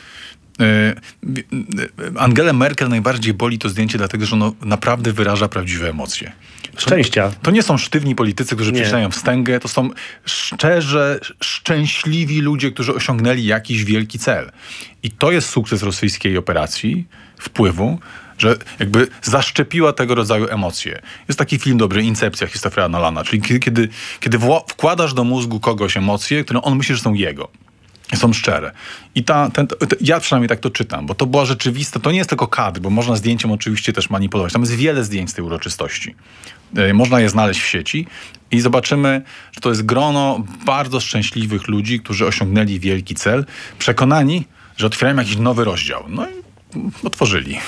Angelę Merkel najbardziej boli to zdjęcie, dlatego że ono naprawdę wyraża prawdziwe emocje. Szczęścia. To nie są sztywni politycy, którzy przyczyniają wstęgę, to są szczerze szczęśliwi ludzie, którzy osiągnęli jakiś wielki cel. I to jest sukces rosyjskiej operacji, wpływu, że jakby zaszczepiła tego rodzaju emocje. Jest taki film dobry, Incepcja, Christophera Nolana, czyli kiedy wkładasz do mózgu kogoś emocje, które on myśli, że są jego. Są szczere. I ja przynajmniej tak to czytam, bo to była rzeczywista, to nie jest tylko kadr, bo można zdjęciem oczywiście też manipulować. Tam jest wiele zdjęć z tej uroczystości. Można je znaleźć w sieci i zobaczymy, że to jest grono bardzo szczęśliwych ludzi, którzy osiągnęli wielki cel, przekonani, że otwierają jakiś nowy rozdział. No i otworzyli.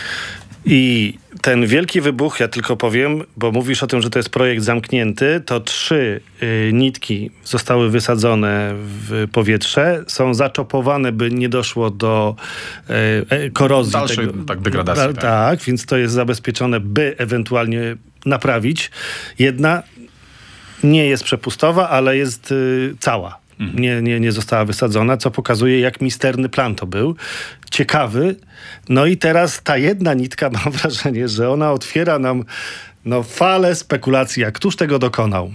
I ten wielki wybuch, ja tylko powiem, bo mówisz o tym, że to jest projekt zamknięty, to 3 nitki zostały wysadzone w powietrze, są zaczopowane, by nie doszło do korozji. Dalszej degradacji. Tak, więc to jest zabezpieczone, by ewentualnie naprawić. Jedna nie jest przepustowa, ale jest cała. Nie została wysadzona, co pokazuje, jak misterny plan to był. Ciekawy. No i teraz ta jedna nitka, mam wrażenie, że ona otwiera nam falę spekulacji, jak któż tego dokonał.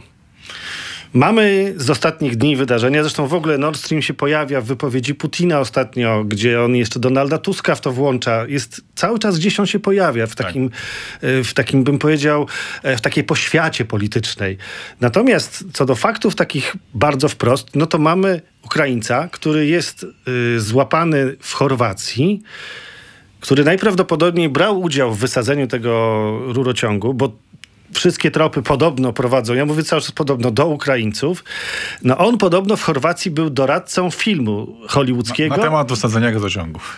Mamy z ostatnich dni wydarzenia, zresztą w ogóle Nord Stream się pojawia w wypowiedzi Putina ostatnio, gdzie on jeszcze Donalda Tuska w to włącza. Jest cały czas gdzieś on się pojawia w takim, bym powiedział, w takiej poświacie politycznej. Natomiast co do faktów takich bardzo wprost, to mamy Ukraińca, który jest złapany w Chorwacji, który najprawdopodobniej brał udział w wysadzeniu tego rurociągu, bo wszystkie tropy podobno prowadzą, ja mówię cały czas podobno, do Ukraińców. On podobno w Chorwacji był doradcą filmu hollywoodzkiego. Na temat wysadzenia gazociągów.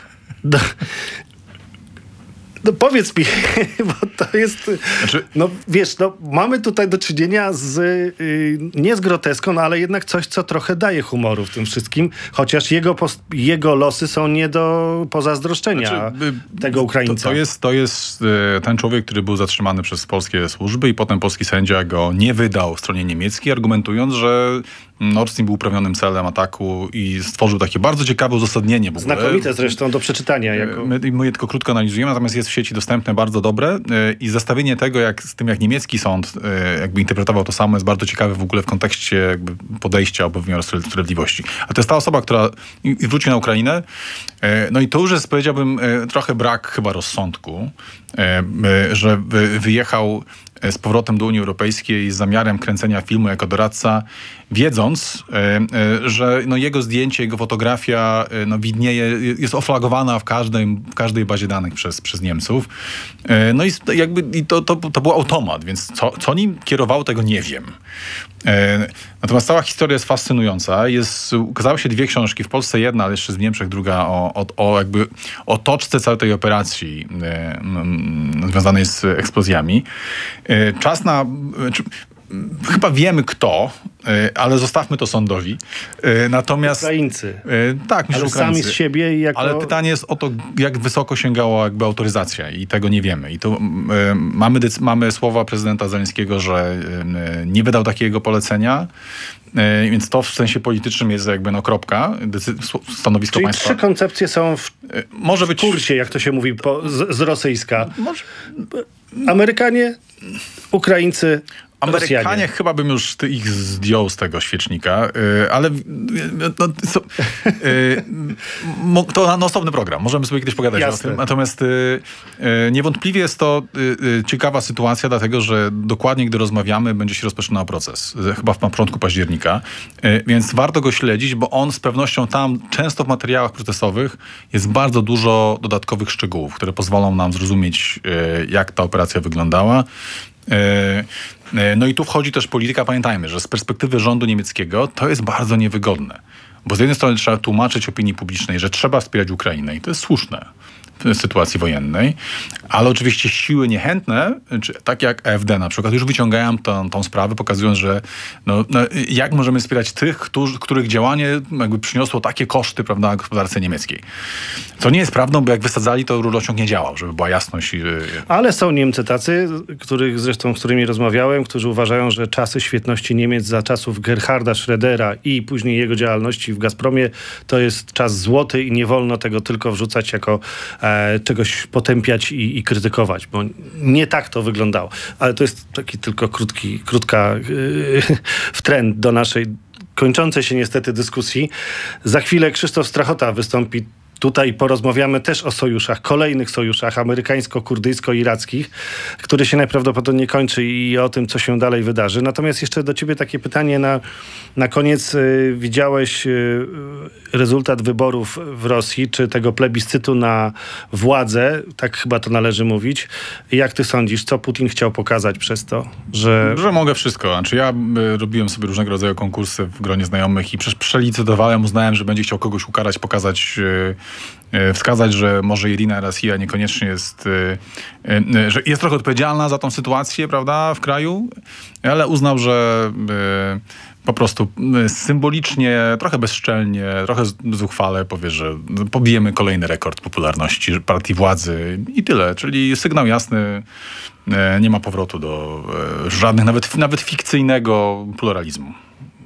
Powiedz mi, bo to jest... mamy tutaj do czynienia nie z groteską, ale jednak coś, co trochę daje humoru w tym wszystkim, chociaż jego losy są nie do pozazdroszczenia tego Ukraińca. To jest ten człowiek, który był zatrzymany przez polskie służby i potem polski sędzia go nie wydał stronie niemieckiej, argumentując, że Nord Stream był uprawnionym celem ataku i stworzył takie bardzo ciekawe uzasadnienie w ogóle. Znakomite zresztą do przeczytania. My je tylko krótko analizujemy, natomiast jest w sieci dostępne, bardzo dobre i zestawienie tego, jak niemiecki sąd jakby interpretował to samo, jest bardzo ciekawe w ogóle w kontekście jakby podejścia obok wymiaru sprawiedliwości. A to jest ta osoba, która wróci na Ukrainę, i to już jest, powiedziałbym, trochę brak chyba rozsądku, że wyjechał z powrotem do Unii Europejskiej z zamiarem kręcenia filmu jako doradca, wiedząc, że jego zdjęcie, jego fotografia widnieje, jest oflagowana w każdej bazie danych przez Niemców. To był automat, więc co nim kierowało, tego nie wiem. Natomiast cała historia jest fascynująca. Ukazały się 2 książki, w Polsce jedna, ale jeszcze w Niemczech druga, o otoczce całej tej operacji związanej z eksplozjami. Czas na... Chyba wiemy kto, ale zostawmy to sądowi. Natomiast... Ukraińcy. Tak, myślę, ale Ukraińcy. Sami z siebie jako... Ale pytanie jest o to, jak wysoko sięgała jakby autoryzacja i tego nie wiemy. I tu mamy słowa prezydenta Zełenskiego, że nie wydał takiego polecenia, więc to w sensie politycznym jest jakby kropka, stanowisko Czyli państwa. 3 koncepcje są może być w kursie, jak to się mówi, z rosyjska. Amerykanie, Ukraińcy Amerykanie chyba bym już ich zdjął z tego świecznika, ale to na osobny program. Możemy sobie kiedyś pogadać o tym. Natomiast niewątpliwie jest to ciekawa sytuacja, dlatego że dokładnie gdy rozmawiamy, będzie się rozpoczynał proces. Chyba na początku października. Więc warto go śledzić, bo on z pewnością tam, często w materiałach procesowych, jest bardzo dużo dodatkowych szczegółów, które pozwolą nam zrozumieć, jak ta operacja wyglądała. No i tu wchodzi też polityka. Pamiętajmy, że z perspektywy rządu niemieckiego to jest bardzo niewygodne. Bo z jednej strony trzeba tłumaczyć opinii publicznej, że trzeba wspierać Ukrainę i to jest słuszne w sytuacji wojennej, ale oczywiście siły niechętne, tak jak AfD na przykład, już wyciągają tą sprawę, pokazując, że jak możemy wspierać tych, których działanie jakby przyniosło takie koszty, prawda, gospodarce niemieckiej. To nie jest prawdą, bo jak wysadzali, to rurociąg nie działał, żeby była jasność. Ale są Niemcy tacy, z którymi rozmawiałem, którzy uważają, że czasy świetności Niemiec za czasów Gerharda Schrödera i później jego działalności w Gazpromie to jest czas złoty i nie wolno tego tylko wrzucać jako czegoś potępiać i krytykować, bo nie tak to wyglądało. Ale to jest taki tylko krótka wtręt do naszej kończącej się niestety dyskusji. Za chwilę Krzysztof Strachota wystąpi tutaj, porozmawiamy też o sojuszach, kolejnych sojuszach amerykańsko-kurdyjsko-irackich, który się najprawdopodobniej kończy i o tym, co się dalej wydarzy. Natomiast jeszcze do ciebie takie pytanie na koniec. Widziałeś rezultat wyborów w Rosji, czy tego plebiscytu na władzę, tak chyba to należy mówić. Jak ty sądzisz, co Putin chciał pokazać przez to, że mogę wszystko. Znaczy ja robiłem sobie różnego rodzaju konkursy w gronie znajomych i przelicytowałem, uznałem, że będzie chciał kogoś ukarać, pokazać, wskazać, że może Irina Rosja niekoniecznie jest, że jest trochę odpowiedzialna za tą sytuację, prawda, w kraju, ale uznał, że po prostu symbolicznie, trochę bezczelnie, trochę zuchwale powie, że pobijemy kolejny rekord popularności partii władzy i tyle. Czyli sygnał jasny, nie ma powrotu do żadnych, nawet fikcyjnego pluralizmu.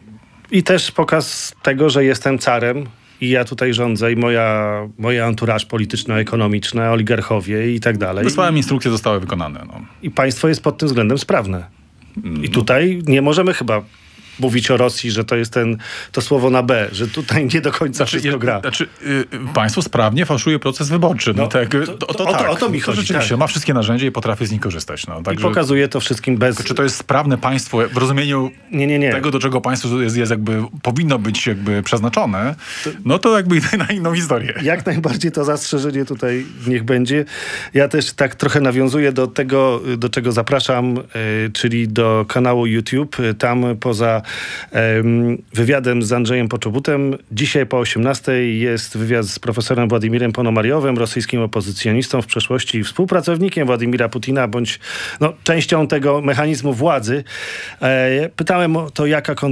I też pokaz tego, że jestem carem i ja tutaj rządzę i moja entourage polityczno-ekonomiczne, oligarchowie i tak dalej. Wysłałem instrukcje, zostały wykonane. No. I państwo jest pod tym względem sprawne. I tutaj nie możemy chyba mówić o Rosji, że to jest to słowo na B, że tutaj nie do końca wszystko gra. Państwo sprawnie fałszuje proces wyborczy. O to mi chodzi. Rzeczywiście, tak. Ma wszystkie narzędzia i potrafi z nich korzystać. I pokazuje to wszystkim bez... Czy to jest sprawne państwo w rozumieniu tego, do czego państwo jest jakby, powinno być jakby przeznaczone, no to jakby na inną historię. Jak najbardziej to zastrzeżenie tutaj niech będzie. Ja też tak trochę nawiązuję do tego, do czego zapraszam, czyli do kanału YouTube. Tam poza wywiadem z Andrzejem Poczobutem dzisiaj po 18:00 jest wywiad z profesorem Władimirem Ponomariowem, rosyjskim opozycjonistą w przeszłości, współpracownikiem Władimira Putina, bądź częścią tego mechanizmu władzy. Pytałem o to,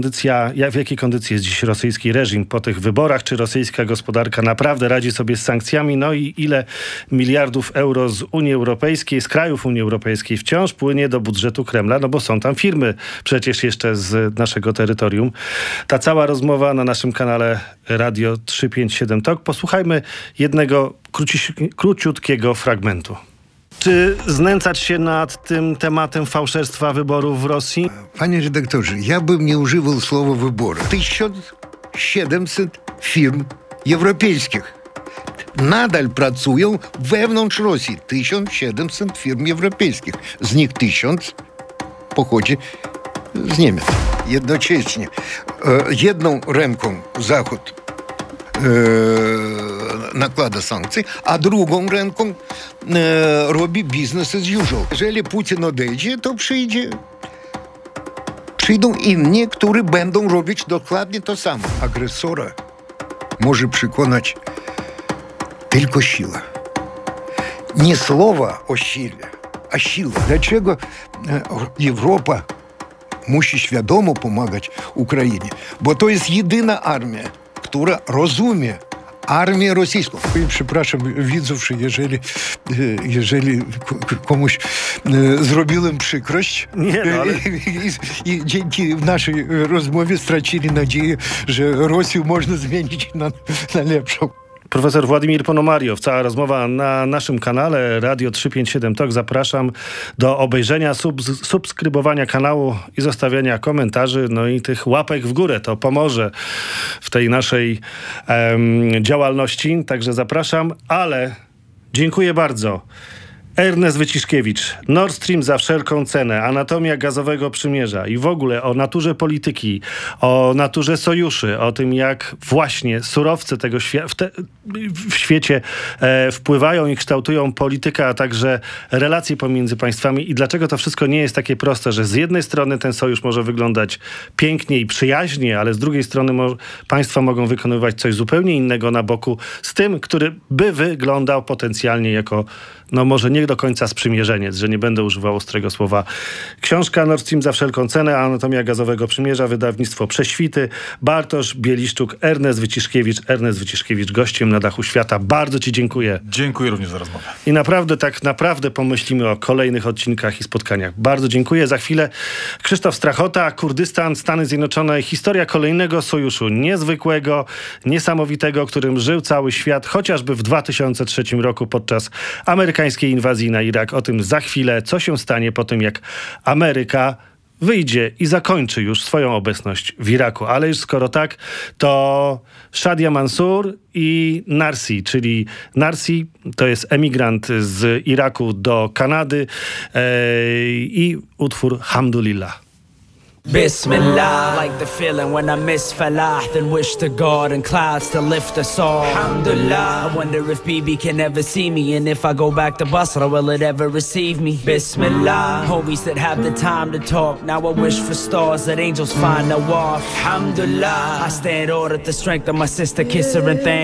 w jakiej kondycji jest dziś rosyjski reżim po tych wyborach, czy rosyjska gospodarka naprawdę radzi sobie z sankcjami, no i ile miliardów euro z Unii Europejskiej, z krajów Unii Europejskiej wciąż płynie do budżetu Kremla, no bo są tam firmy przecież jeszcze z naszego terytorium. Ta cała rozmowa na naszym kanale Radio 357 Talk. Posłuchajmy jednego króciutkiego fragmentu. Czy znęcać się nad tym tematem fałszerstwa wyborów w Rosji? Panie redaktorze, ja bym nie używał słowa wybory. 1700 firm europejskich nadal pracują wewnątrz Rosji. 1700 firm europejskich. Z nich 1000 pochodzi z Niemiec. Jednocześnie jedną ręką Zachód nakłada sankcje, a drugą ręką robi biznes as usual. Jeżeli Putin odejdzie, to przyjdą inni, którzy będą robić dokładnie to samo. Agresora może przekonać tylko siła. Nie słowa o sile, a siła. Dlaczego Europa musi świadomo pomagać Ukrainie? Bo to jest jedyna armia, która rozumie armię rosyjską. Przepraszam widzów, jeżeli komuś zrobiłem przykrość. I dzięki naszej rozmowie stracili nadzieję, że Rosję można zmienić na lepszą. profesor Władimir Ponomariow. Cała rozmowa na naszym kanale Radio 357 Talk. Zapraszam do obejrzenia, subskrybowania kanału i zostawiania komentarzy, no i tych łapek w górę. To pomoże w tej naszej działalności. Także zapraszam, ale dziękuję bardzo. Ernest Wyciszkiewicz, Nord Stream za wszelką cenę, anatomia gazowego przymierza i w ogóle o naturze polityki, o naturze sojuszy, o tym jak właśnie surowce tego w świecie wpływają i kształtują politykę, a także relacje pomiędzy państwami i dlaczego to wszystko nie jest takie proste, że z jednej strony ten sojusz może wyglądać pięknie i przyjaźnie, ale z drugiej strony państwa mogą wykonywać coś zupełnie innego na boku z tym, który by wyglądał potencjalnie jako, no może nie do końca sprzymierzeniec, że nie będę używał ostrego słowa. Książka Nord Stream za wszelką cenę, anatomia gazowego przymierza, wydawnictwo Prześwity, Bartosz Bieliszczuk, Ernest Wyciszkiewicz, gościem na dachu świata. Bardzo ci dziękuję. Dziękuję również za rozmowę. I naprawdę pomyślimy o kolejnych odcinkach i spotkaniach. Bardzo dziękuję. Za chwilę Krzysztof Strachota, Kurdystan, Stany Zjednoczone, historia kolejnego sojuszu niezwykłego, niesamowitego, którym żył cały świat, chociażby w 2003 roku podczas amerykańskiej inwazji na Irak. O tym za chwilę, co się stanie po tym, jak Ameryka wyjdzie i zakończy już swoją obecność w Iraku. Ale już skoro tak, to Shadia Mansour i Narsi, czyli Narsi to jest emigrant z Iraku do Kanady i utwór Hamdulillah. Bismillah, like the feeling when I miss Falah, then wish to God and clouds to lift us all. Alhamdulillah, I wonder if BB can ever see me, and if I go back to Basra, will it ever receive me? Bismillah, homies that have the time to talk. Now I wish for stars that angels find no off. Alhamdulillah, I stand awe at the strength of my sister, kiss her and thank